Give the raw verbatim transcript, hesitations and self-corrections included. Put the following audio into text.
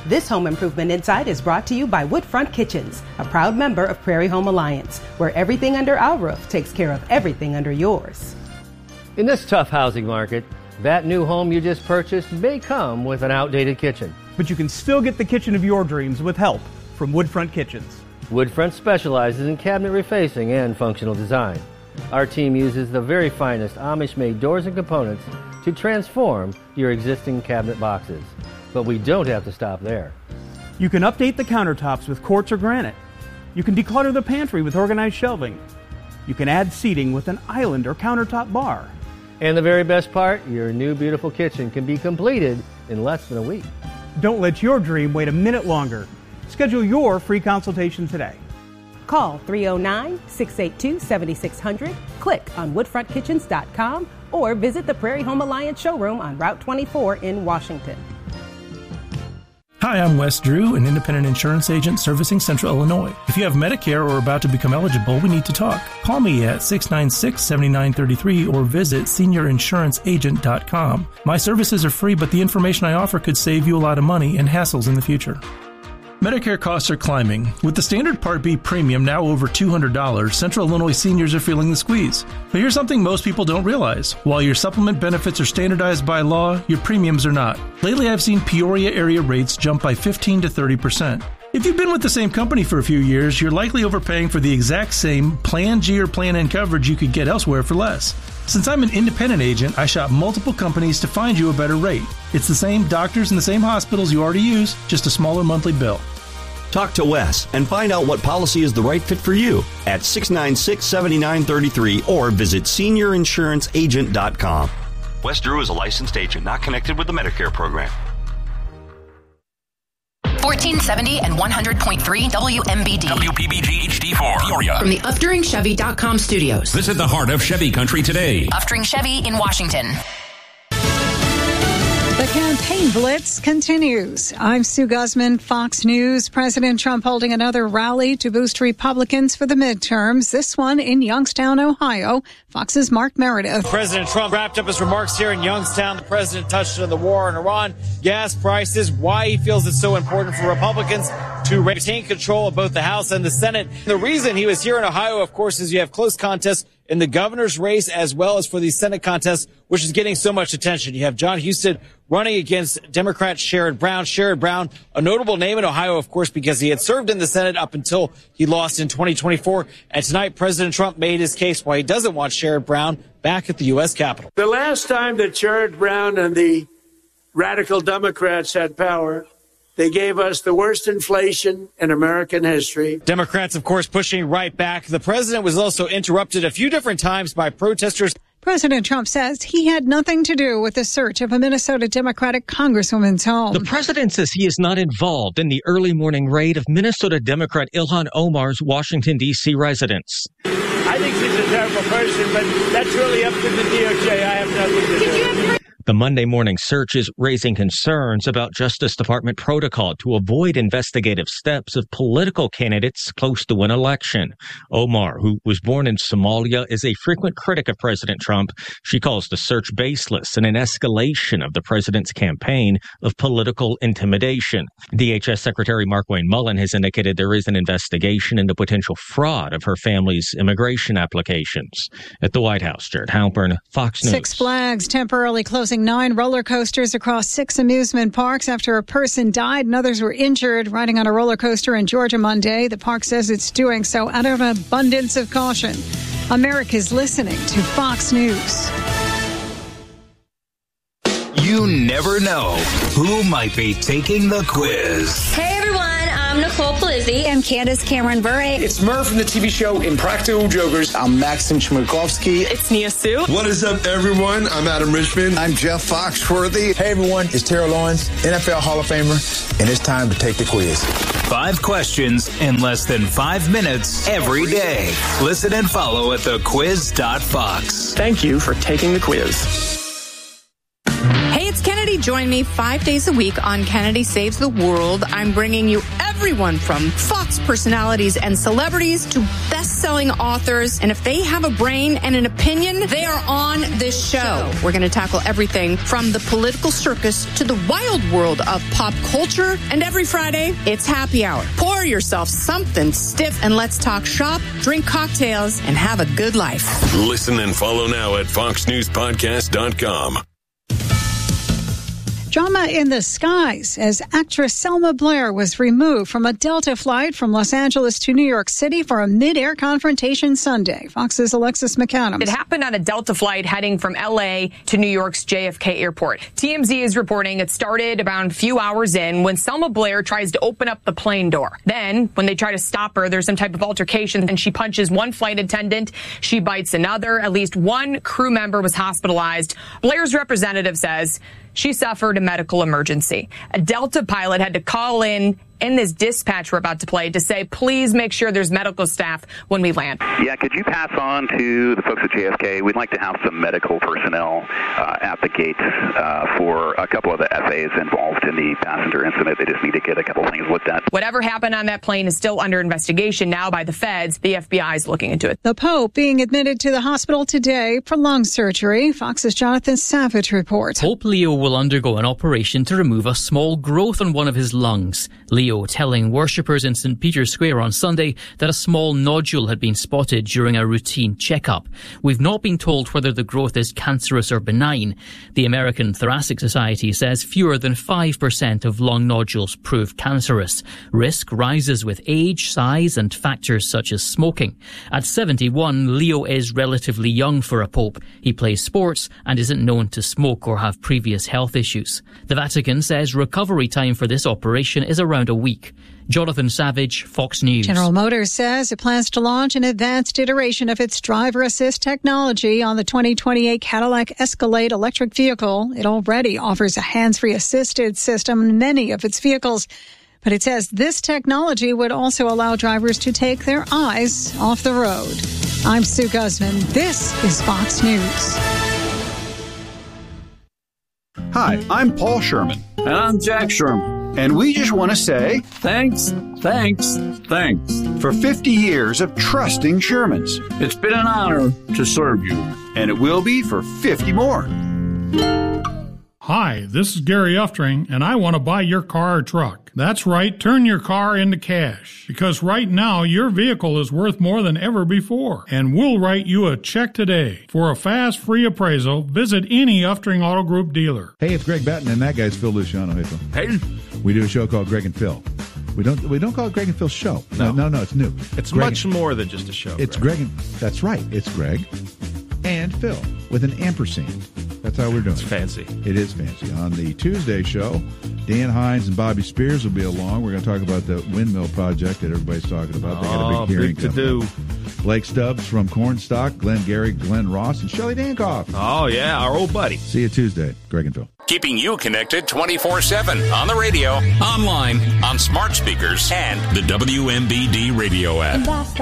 This Home Improvement Insight is brought to you by Woodfront Kitchens, a proud member of Prairie Home Alliance, where everything under our roof takes care of everything under yours. In this tough housing market, that new home you just purchased may come with an outdated kitchen. But you can still get the kitchen of your dreams with help from Woodfront Kitchens. Woodfront specializes in cabinet refacing and functional design. Our team uses the very finest Amish-made doors and components to transform your existing cabinet boxes. But we don't have to stop there. You can update the countertops with quartz or granite. You can declutter the pantry with organized shelving. You can add seating with an island or countertop bar. And the very best part, your new beautiful kitchen can be completed in less than a week. Don't let your dream wait a minute longer. Schedule your free consultation today. Call three oh nine, six eight two, seven six zero zero, click on woodfront kitchens dot com, or visit the Prairie Home Alliance showroom on Route twenty-four in Washington. Hi, I'm Wes Drew, an independent insurance agent servicing Central Illinois. If you have Medicare or are about to become eligible, we need to talk. Call me at six nine six, seven nine three three or visit senior insurance agent dot com. My services are free, but the information I offer could save you a lot of money and hassles in the future. Medicare costs are climbing. With the standard Part B premium now over two hundred dollars, Central Illinois seniors are feeling the squeeze. But here's something most people don't realize. While your supplement benefits are standardized by law, your premiums are not. Lately, I've seen Peoria area rates jump by fifteen to thirty percent. If you've been with the same company for a few years, you're likely overpaying for the exact same Plan G or Plan N coverage you could get elsewhere for less. Since I'm an independent agent, I shop multiple companies to find you a better rate. It's the same doctors and the same hospitals you already use, just a smaller monthly bill. Talk to Wes and find out what policy is the right fit for you at six nine six, seven nine three three or visit senior insurance agent dot com. Wes Drew is a licensed agent not connected with the Medicare program. fourteen seventy and one hundred point three W M B D. W P B G H D four. Peoria. From the Upduring Chevy dot com studios. Visit the heart of Chevy country today. Upduring Chevy in Washington. The campaign blitz continues. I'm Sue Guzman, Fox News. President Trump holding another rally to boost Republicans for the midterms. This one in Youngstown, Ohio. Fox's Mark Meredith. President Trump wrapped up his remarks here in Youngstown. The president touched on the war in Iran, gas prices, why he feels it's so important for Republicans to retain control of both the House and the Senate. The reason he was here in Ohio, of course, is you have close contests in the governor's race as well as for the Senate contest, which is getting so much attention. You have John Husted running against Democrat Sherrod Brown. Sherrod Brown, a notable name in Ohio, of course, because he had served in the Senate up until he lost in twenty twenty-four. And tonight, President Trump made his case why he doesn't want Sherrod Brown back at the U S Capitol. The last time that Sherrod Brown and the radical Democrats had power, they gave us the worst inflation in American history. Democrats, of course, pushing right back. The president was also interrupted a few different times by protesters. President Trump says he had nothing to do with the search of a Minnesota Democratic congresswoman's home. The president says he is not involved in the early morning raid of Minnesota Democrat Ilhan Omar's Washington, D C residence. I think she's a terrible person, but that's really up to the D O J. I have nothing to do. The Monday morning search is raising concerns about Justice Department protocol to avoid investigative steps of political candidates close to an election. Omar, who was born in Somalia, is a frequent critic of President Trump. She calls the search baseless and an escalation of the president's campaign of political intimidation. D H S Secretary Markwayne Mullin has indicated there is an investigation into potential fraud of her family's immigration applications. At the White House, Jared Halpern, Fox News. Six Flags temporarily closing nine roller coasters across six amusement parks after a person died and others were injured riding on a roller coaster in Georgia Monday. The park says it's doing so out of an abundance of caution. America's listening to Fox News. You never know who might be taking the quiz. Hey everyone, I'm Nicole Palizzi. I'm Candace Cameron Bure. It's Murph from the T V show Impractical Jokers. I'm Maxim Chmerkovsky. It's Nia Sue. What is up, everyone? I'm Adam Richmond. I'm Jeff Foxworthy. Hey everyone, it's Terrell Owens, N F L Hall of Famer, and it's time to take the quiz. Five questions in less than five minutes every day. Listen and follow at the quiz dot fox. Thank you for taking the quiz. Hey, it's Kennedy Join me five days a week on Kennedy Saves the World. I'm bringing you everyone from Fox personalities and celebrities to best-selling authors. And if they have a brain and an opinion, they are on this show. We're going to tackle everything from the political circus to the wild world of pop culture. And every Friday, it's happy hour. Pour yourself something stiff and let's talk shop, drink cocktails, and have a good life. Listen and follow now at fox news podcast dot com. Drama in the skies as actress Selma Blair was removed from a Delta flight from Los Angeles to New York City for a mid-air confrontation Sunday. Fox's Alexis McAdams. It happened on a Delta flight heading from L A to New York's J F K airport. T M Z is reporting it started about a few hours in when Selma Blair tries to open up the plane door. Then, when they try to stop her, there's some type of altercation and she punches one flight attendant. She bites another. At least one crew member was hospitalized. Blair's representative says she suffered a medical emergency. A Delta pilot had to call in in this dispatch we're about to play to say, please make sure there's medical staff when we land. Yeah, could you pass on to the folks at J F K? We'd like to have some medical personnel uh, at the gate uh, for a couple of the F As involved in the passenger incident. They just need to get a couple of things looked at. Whatever happened on that plane is still under investigation now by the feds. The F B I is looking into it. The Pope being admitted to the hospital today for lung surgery. Fox's Jonathan Savage reports. Pope Leo will undergo an operation to remove a small growth on one of his lungs. Leo telling worshippers in Saint Peter's Square on Sunday that a small nodule had been spotted during a routine checkup. We've not been told whether the growth is cancerous or benign. The American Thoracic Society says fewer than five percent of lung nodules prove cancerous. Risk rises with age, size and factors such as smoking. At seventy-one, Leo is relatively young for a pope. He plays sports and isn't known to smoke or have previous health issues. The Vatican says recovery time for this operation is around a week. Jonathan Savage, Fox News. General Motors says it plans to launch an advanced iteration of its driver assist technology on the twenty twenty-eight Cadillac Escalade electric vehicle. It already offers a hands-free assisted system in many of its vehicles. But it says this technology would also allow drivers to take their eyes off the road. I'm Sue Guzman. This is Fox News. Hi, I'm Paul Sherman. And I'm Jack Sherman. And we just want to say thanks, thanks, thanks for fifty years of trusting Shermans. It's been an honor to serve you. And it will be for fifty more. Hi, this is Gary Uftring, and I want to buy your car or truck. That's right, turn your car into cash. Because right now, your vehicle is worth more than ever before. And we'll write you a check today. For a fast, free appraisal, visit any Uftring Auto Group dealer. Hey, it's Greg Batten, and that guy's Phil Luciano. Hey, Phil. Hey. We do a show called Greg and Phil. We don't we don't call it Greg and Phil Show. No, no, no, it's new. It's Greg much and, more than just a show. It's Greg. Greg and, that's right. It's Greg and Phil with an ampersand. That's how we're doing it's it. fancy. It is fancy. On the Tuesday show, Dan Hines and Bobby Spears will be along. We're going to talk about the windmill project that everybody's talking about. They got oh, a big hearing big to do. Up. Blake Stubbs from Cornstalk, Glenn Gary, Glenn Ross, and Shelley Dankoff. Oh, yeah, our old buddy. See you Tuesday, Greg and Phil. Keeping you connected twenty-four seven on the radio, online, on smart speakers, and the W M B D radio app.